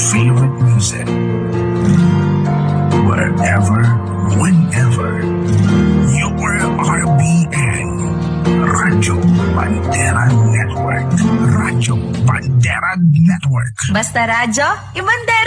favorite music. Wherever, whenever, your RBN. Radyo Bandera Network. Radyo Bandera Network. Basta radyo, ibandera!